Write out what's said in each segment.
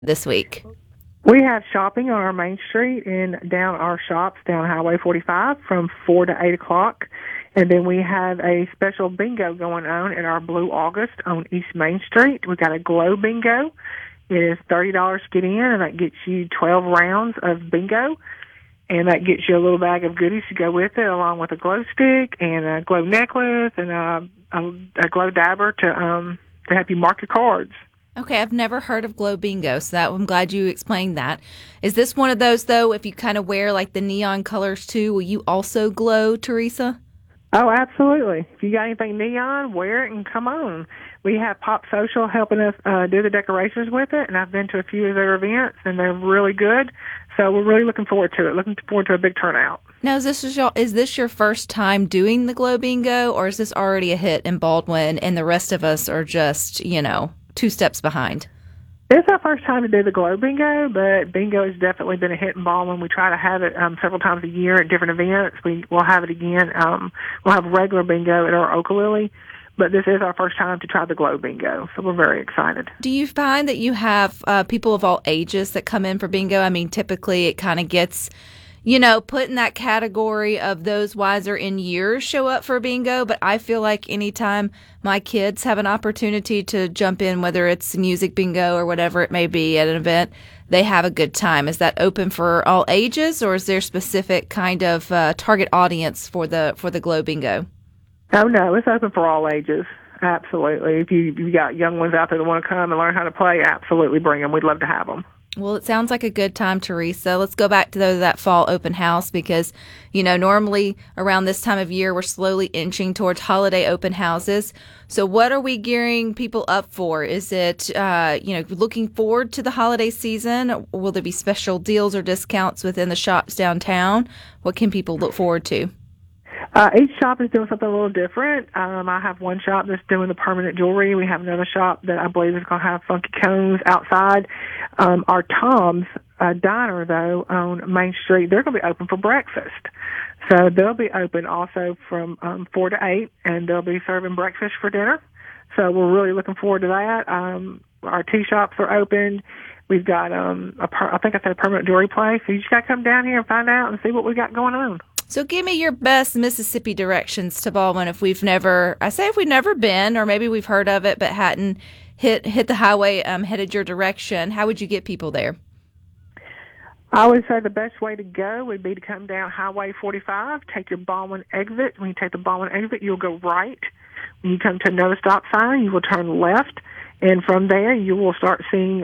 this week? We have shopping on our main street and down our shops down Highway 45 from 4 to 8 o'clock. And then we have a special bingo going on at our Blue August on East Main Street. We got a glow bingo. It is $30 to get in, and that gets you 12 rounds of bingo. And that gets you a little bag of goodies to go with it, along with a glow stick and a glow necklace and a glow dabber to help you mark your cards. Okay, I've never heard of Glow Bingo, so I'm glad you explained that. Is this one of those, though, if you kind of wear like the neon colors too, will you also glow, Teresa? Oh, absolutely. If you got anything neon, wear it and come on. We have Pop Social helping us do the decorations with it, and I've been to a few of their events, and they're really good. So we're really looking forward to it. Looking forward to a big turnout. Now, is this your first time doing the Glow Bingo, or is this already a hit in Baldwin, and the rest of us are just, two steps behind? It's our first time to do the Glow Bingo, but bingo has definitely been a hit in Baldwin. We try to have it several times a year at different events. We'll have it again. We'll have regular bingo at our Okalilly, but this is our first time to try the Glow Bingo, so we're very excited. Do you find that you have people of all ages that come in for bingo? I mean, typically it kind of gets put in that category of those wiser in years show up for bingo. But I feel like anytime my kids have an opportunity to jump in, whether it's music bingo or whatever it may be at an event, they have a good time. Is that open for all ages, or is there specific kind of target audience for the Glow Bingo? Oh, no, it's open for all ages. Absolutely. If you got young ones out there that want to come and learn how to play, absolutely bring them. We'd love to have them. Well, it sounds like a good time, Teresa. Let's go back to that fall open house because, normally around this time of year, we're slowly inching towards holiday open houses. So what are we gearing people up for? Is it, looking forward to the holiday season? Will there be special deals or discounts within the shops downtown? What can people look forward to? Each shop is doing something a little different. I have one shop that's doing the permanent jewelry. We have another shop that I believe is going to have funky cones outside. Our Tom's Diner, though, on Main Street, they're going to be open for breakfast. So they'll be open also from 4 to 8, and they'll be serving breakfast for dinner. So we're really looking forward to that. Our tea shops are open. We've got, I think I said a permanent jewelry place. So you just got to come down here and find out and see what we got going on. So give me your best Mississippi directions to Baldwin if we've never been, or maybe we've heard of it but hadn't hit the highway headed your direction. How would you get people there? I would say the best way to go would be to come down Highway 45, take your Baldwin exit. When you take the Baldwin exit, you'll go right. When you come to another stop sign, you will turn left. And from there, you will start seeing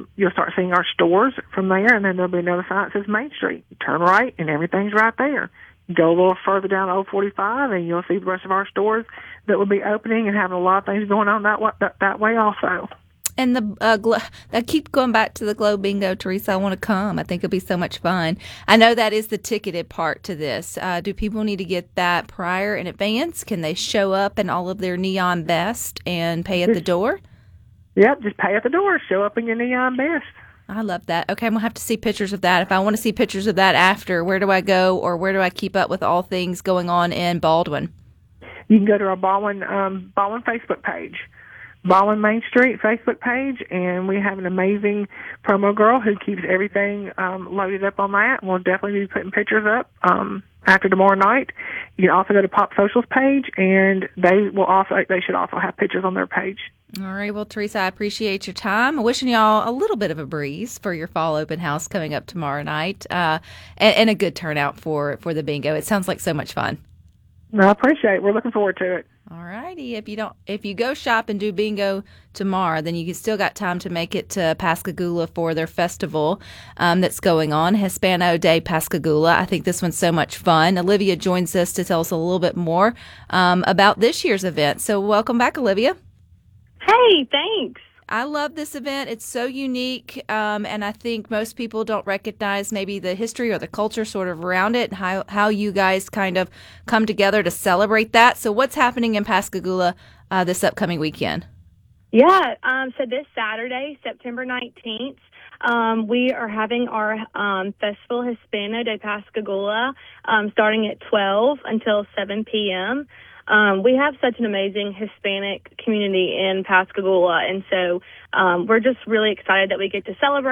our stores from there, and then there'll be another sign that says Main Street. You turn right, and everything's right there. Go a little further down Old 45, and you'll see the rest of our stores that will be opening and having a lot of things going on that way also. And I keep going back to the Glow Bingo, Teresa. I want to come. I think it'll be so much fun. I know that is the ticketed part to this. Do people need to get that prior in advance? Can they show up in all of their neon best and pay at the door? Yep, just pay at the door. Show up in your neon best. I love that. Okay, I'm going to have to see pictures of that. If I want to see pictures of that after, where do I go, or where do I keep up with all things going on in Baldwin? You can go to our Baldwin Facebook page, Baldwin Main Street Facebook page, and we have an amazing promo girl who keeps everything loaded up on that. We'll definitely be putting pictures up after tomorrow night. You can also go to Pop Social's page, and they should also have pictures on their page. All right. Well, Teresa, I appreciate your time. I'm wishing y'all a little bit of a breeze for your fall open house coming up tomorrow night, and a good turnout for the bingo. It sounds like so much fun. I appreciate it. We're looking forward to it. All righty. If you go shop and do bingo tomorrow, then you still got time to make it to Pascagoula for their festival that's going on, Hispano de Pascagoula. I think this one's so much fun. Olivia joins us to tell us a little bit more about this year's event. So welcome back, Olivia. Hey, thanks. I love this event. It's so unique, and I think most people don't recognize maybe the history or the culture sort of around it, and how you guys kind of come together to celebrate that. So what's happening in Pascagoula this upcoming weekend? Yeah, so this Saturday, September 19th, we are having our Festival Hispano de Pascagoula starting at 12 until 7 p.m. we have such an amazing Hispanic community in Pascagoula, and so we're just really excited that we get to celebrate